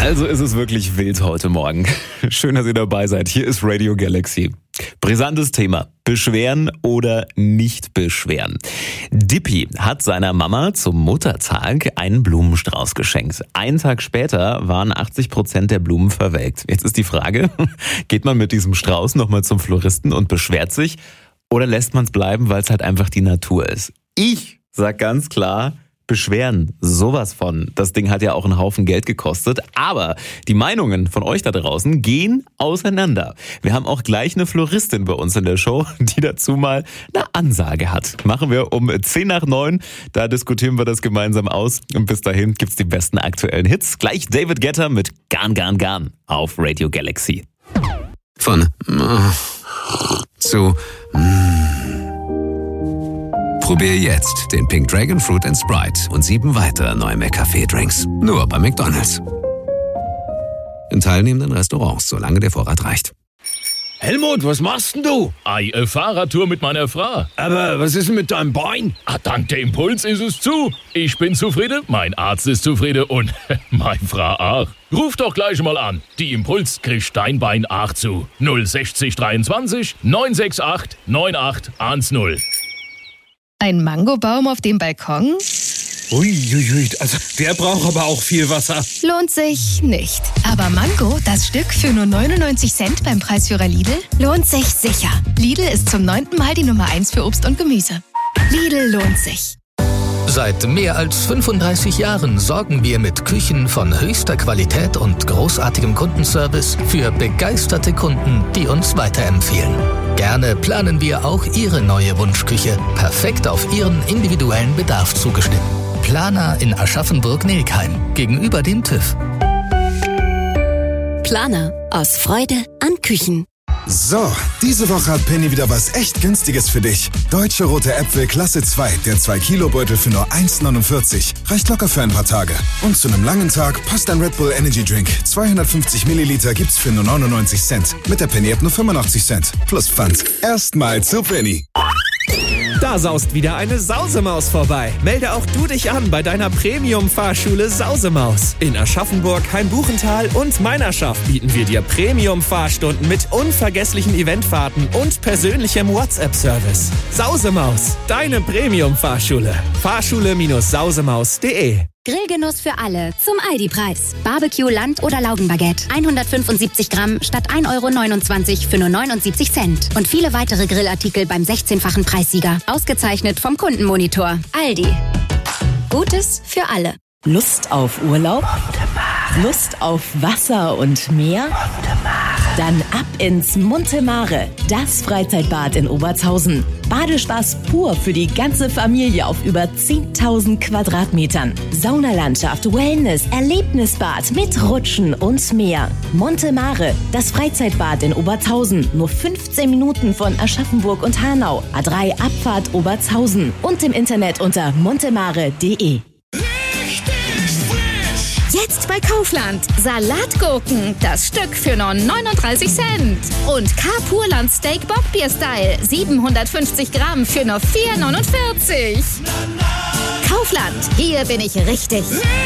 Also ist es wirklich wild heute Morgen. Schön, dass ihr dabei seid. Hier ist Radio Galaxy. Brisantes Thema. Beschweren oder nicht beschweren. Dippy hat seiner Mama zum Muttertag einen Blumenstrauß geschenkt. Einen Tag später waren 80% der Blumen verwelkt. Jetzt ist die Frage, geht man mit diesem Strauß nochmal zum Floristen und beschwert sich oder lässt man es bleiben, weil es halt einfach die Natur ist? Ich sag ganz klar, beschweren, sowas von. Das Ding hat ja auch einen Haufen Geld gekostet, aber die Meinungen von euch da draußen gehen auseinander. Wir haben auch gleich eine Floristin bei uns in der Show, die dazu mal eine Ansage hat. Machen wir um 10:09, da diskutieren wir das gemeinsam aus und bis dahin gibt's die besten aktuellen Hits. Gleich David Guetta mit Garn, Garn, Garn auf Radio Galaxy. Von zu Probier jetzt den Pink Dragon Fruit & Sprite und 7 weitere neue McCafé-Drinks. Nur bei McDonald's. In teilnehmenden Restaurants, solange der Vorrat reicht. Helmut, was machst denn du? Fahrradtour mit meiner Frau. Aber was ist denn mit deinem Bein? Dank der Impuls ist es zu. Ich bin zufrieden, mein Arzt ist zufrieden und meine Frau auch. Ruf doch gleich mal an. Die Impuls kriegt dein Bein auch zu. 060 23 968 9810. Ein Mangobaum auf dem Balkon? Uiuiui, also der braucht aber auch viel Wasser. Lohnt sich nicht. Aber Mango, das Stück für nur 99 Cent beim Preisführer Lidl, lohnt sich sicher. Lidl ist zum 9. Mal die Nummer 1 für Obst und Gemüse. Lidl lohnt sich. Seit mehr als 35 Jahren sorgen wir mit Küchen von höchster Qualität und großartigem Kundenservice für begeisterte Kunden, die uns weiterempfehlen. Gerne planen wir auch Ihre neue Wunschküche, perfekt auf Ihren individuellen Bedarf zugeschnitten. Planer in Aschaffenburg-Nelkheim, gegenüber dem TÜV. Planer, aus Freude an Küchen. So, diese Woche hat Penny wieder was echt Günstiges für dich. Deutsche rote Äpfel Klasse 2, der 2-Kilo-Beutel für nur 1,49. Reicht locker für ein paar Tage. Und zu einem langen Tag passt ein Red Bull Energy Drink. 250 Milliliter gibt's für nur 99 Cent. Mit der Penny-App nur 85 Cent. Plus Pfand. Erstmal zu Penny. Da saust wieder eine Sausemaus vorbei. Melde auch du dich an bei deiner Premium-Fahrschule Sausemaus. In Aschaffenburg, Hainbuchental und Meinerschaft bieten wir dir Premium-Fahrstunden mit unvergesslichen Eventfahrten und persönlichem WhatsApp-Service. Sausemaus, deine Premium-Fahrschule. Fahrschule-sausemaus.de. Grillgenuss für alle zum Aldi-Preis. Barbecue, Land- oder Laugenbaguette. 175 Gramm statt 1,29 € für nur 79 Cent. Und viele weitere Grillartikel beim 16-fachen Preissieger. Ausgezeichnet vom Kundenmonitor. Aldi. Gutes für alle. Lust auf Urlaub? Lust auf Wasser und Meer? Dann ab ins Monte Mare, das Freizeitbad in Obertshausen. Badespaß pur für die ganze Familie auf über 10.000 Quadratmetern. Saunalandschaft, Wellness, Erlebnisbad mit Rutschen und mehr. Monte Mare, das Freizeitbad in Obertshausen. Nur 15 Minuten von Aschaffenburg und Hanau. A3 Abfahrt Obertshausen. Und im Internet unter montemare.de. Jetzt bei Kaufland. Salatgurken, das Stück für nur 39 Cent. Und K-Purland Steak Bockbier Style, 750 Gramm für nur 4,49. Kaufland, hier bin ich richtig.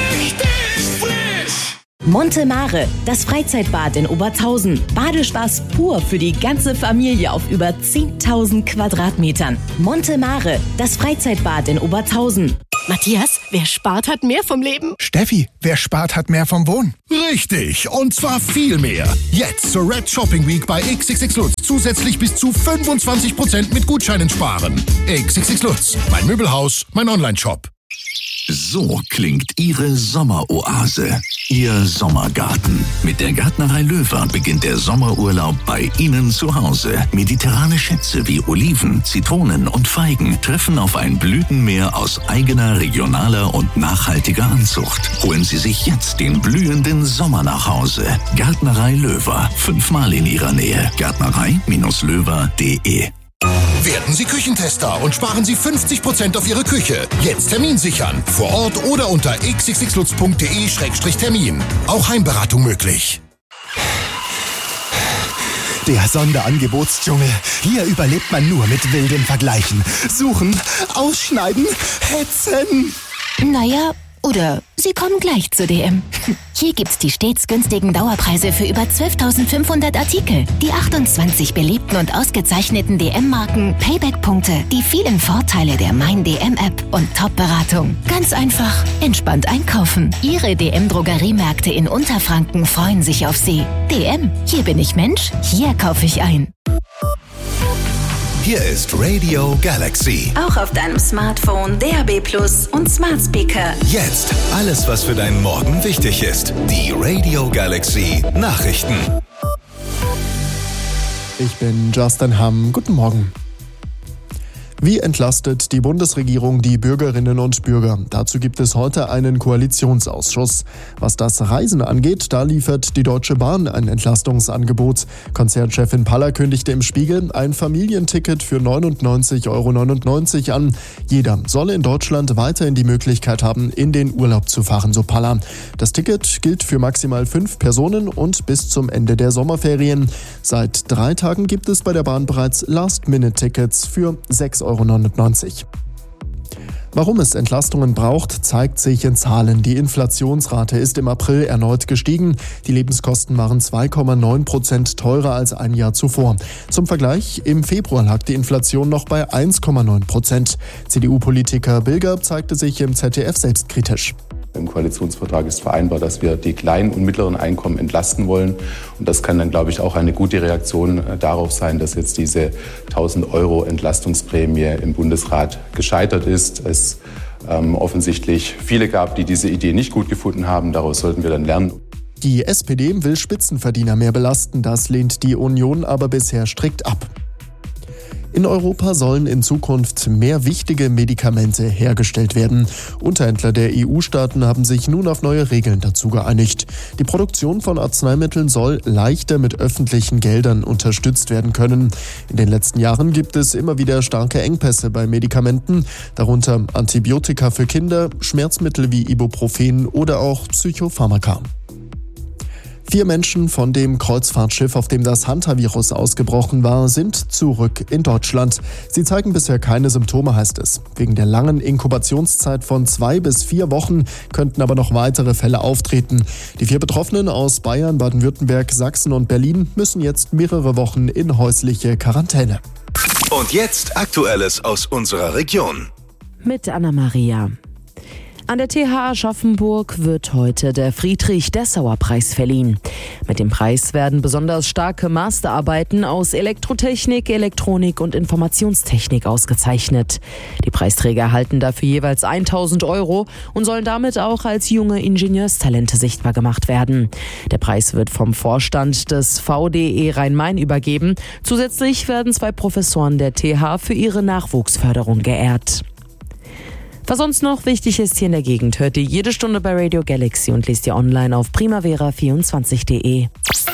Monte Mare, das Freizeitbad in Obertshausen. Badespaß pur für die ganze Familie auf über 10.000 Quadratmetern. Monte Mare, das Freizeitbad in Obertshausen. Matthias, wer spart, hat mehr vom Leben. Steffi, wer spart, hat mehr vom Wohnen. Richtig, und zwar viel mehr. Jetzt zur Red Shopping Week bei XXX Lutz. Zusätzlich bis zu 25% mit Gutscheinen sparen. XXX Lutz, mein Möbelhaus, mein Online-Shop. So klingt Ihre Sommeroase, Ihr Sommergarten. Mit der Gärtnerei Löwer beginnt der Sommerurlaub bei Ihnen zu Hause. Mediterrane Schätze wie Oliven, Zitronen und Feigen treffen auf ein Blütenmeer aus eigener, regionaler und nachhaltiger Anzucht. Holen Sie sich jetzt den blühenden Sommer nach Hause. Gärtnerei Löwer, 5-mal in Ihrer Nähe. Gärtnerei-löwer.de. Werden Sie Küchentester und sparen Sie 50% auf Ihre Küche. Jetzt Termin sichern. Vor Ort oder unter xxxlutz.de/Termin. Auch Heimberatung möglich. Der Sonderangebotsdschungel. Hier überlebt man nur mit wilden Vergleichen. Suchen, ausschneiden, hetzen. Naja, Oder Sie kommen gleich zur DM. Hier gibt's die stets günstigen Dauerpreise für über 12.500 Artikel. Die 28 beliebten und ausgezeichneten DM-Marken, Payback-Punkte, die vielen Vorteile der Mein DM-App und Top-Beratung. Ganz einfach, entspannt einkaufen. Ihre DM-Drogeriemärkte in Unterfranken freuen sich auf Sie. DM, hier bin ich Mensch, hier kaufe ich ein. Hier ist Radio Galaxy. Auch auf deinem Smartphone, DAB+ und Smart Speaker. Jetzt alles, was für deinen Morgen wichtig ist. Die Radio Galaxy Nachrichten. Ich bin Justin Hamm. Guten Morgen. Wie entlastet die Bundesregierung die Bürgerinnen und Bürger? Dazu gibt es heute einen Koalitionsausschuss. Was das Reisen angeht, da liefert die Deutsche Bahn ein Entlastungsangebot. Konzernchefin Paller kündigte im Spiegel ein Familienticket für 99,99 € an. Jeder solle in Deutschland weiterhin die Möglichkeit haben, in den Urlaub zu fahren, so Paller. Das Ticket gilt für maximal 5 Personen und bis zum Ende der Sommerferien. Seit 3 Tagen gibt es bei der Bahn bereits Last-Minute-Tickets für 6,99 €. Warum es Entlastungen braucht, zeigt sich in Zahlen. Die Inflationsrate ist im April erneut gestiegen. Die Lebenskosten waren 2,9% teurer als ein Jahr zuvor. Zum Vergleich, im Februar lag die Inflation noch bei 1,9%. CDU-Politiker Bilger zeigte sich im ZDF selbstkritisch. Im Koalitionsvertrag ist vereinbart, dass wir die kleinen und mittleren Einkommen entlasten wollen. Und das kann dann, glaube ich, auch eine gute Reaktion darauf sein, dass jetzt diese 1.000 € Entlastungsprämie im Bundesrat gescheitert ist. Es offensichtlich viele gab, die diese Idee nicht gut gefunden haben. Daraus sollten wir dann lernen. Die SPD will Spitzenverdiener mehr belasten. Das lehnt die Union aber bisher strikt ab. In Europa sollen in Zukunft mehr wichtige Medikamente hergestellt werden. Unterhändler der EU-Staaten haben sich nun auf neue Regeln dazu geeinigt. Die Produktion von Arzneimitteln soll leichter mit öffentlichen Geldern unterstützt werden können. In den letzten Jahren gibt es immer wieder starke Engpässe bei Medikamenten, darunter Antibiotika für Kinder, Schmerzmittel wie Ibuprofen oder auch Psychopharmaka. 4 Menschen von dem Kreuzfahrtschiff, auf dem das Hantavirus ausgebrochen war, sind zurück in Deutschland. Sie zeigen bisher keine Symptome, heißt es. Wegen der langen Inkubationszeit von 2 bis 4 Wochen könnten aber noch weitere Fälle auftreten. Die 4 Betroffenen aus Bayern, Baden-Württemberg, Sachsen und Berlin müssen jetzt mehrere Wochen in häusliche Quarantäne. Und jetzt Aktuelles aus unserer Region. Mit Anna-Maria. An der TH Aschaffenburg wird heute der Friedrich-Dessauer-Preis verliehen. Mit dem Preis werden besonders starke Masterarbeiten aus Elektrotechnik, Elektronik und Informationstechnik ausgezeichnet. Die Preisträger erhalten dafür jeweils 1.000 € und sollen damit auch als junge Ingenieurstalente sichtbar gemacht werden. Der Preis wird vom Vorstand des VDE Rhein-Main übergeben. Zusätzlich werden 2 Professoren der TH für ihre Nachwuchsförderung geehrt. Was sonst noch wichtig ist hier in der Gegend, hört ihr jede Stunde bei Radio Galaxy und lest ihr online auf primavera24.de.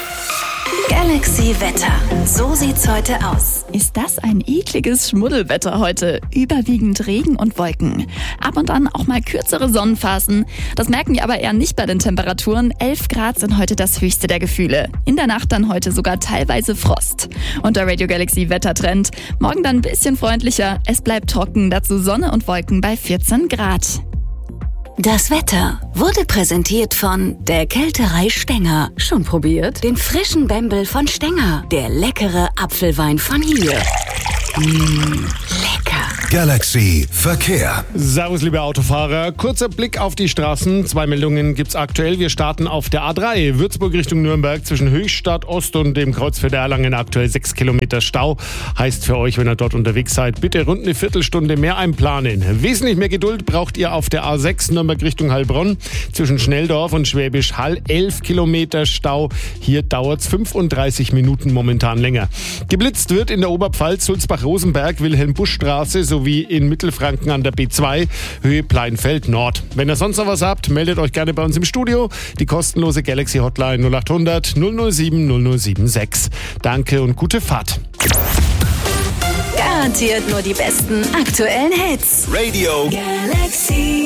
Galaxy Wetter. So sieht's heute aus. Ist das ein ekliges Schmuddelwetter heute? Überwiegend Regen und Wolken. Ab und an auch mal kürzere Sonnenphasen. Das merken wir aber eher nicht bei den Temperaturen. 11 Grad sind heute das höchste der Gefühle. In der Nacht dann heute sogar teilweise Frost. Und der Radio Galaxy Wettertrend. Morgen dann ein bisschen freundlicher. Es bleibt trocken, dazu Sonne und Wolken bei 14 Grad. Das Wetter wurde präsentiert von der Kälterei Stenger. Schon probiert? Den frischen Bembel von Stenger. Der leckere Apfelwein von hier. Lecker. Galaxy Verkehr. Servus, liebe Autofahrer. Kurzer Blick auf die Straßen. 2 Meldungen gibt's aktuell. Wir starten auf der A3. Würzburg Richtung Nürnberg zwischen Höchstadt Ost und dem Kreuzviertel Erlangen aktuell 6 Kilometer Stau. Heißt für euch, wenn ihr dort unterwegs seid, bitte rund eine Viertelstunde mehr einplanen. Wesentlich mehr Geduld braucht ihr auf der A6 Nürnberg Richtung Heilbronn. Zwischen Schnelldorf und Schwäbisch Hall 11 Kilometer Stau. Hier dauert's 35 Minuten momentan länger. Geblitzt wird in der Oberpfalz Sulzbach-Rosenberg, Wilhelm-Busch-Straße sowie in Mittelfranken an der B2, Höhe Pleinfeld Nord. Wenn ihr sonst noch was habt, meldet euch gerne bei uns im Studio. Die kostenlose Galaxy Hotline 0800 007 0076. Danke und gute Fahrt. Garantiert nur die besten aktuellen Hits. Radio Galaxy.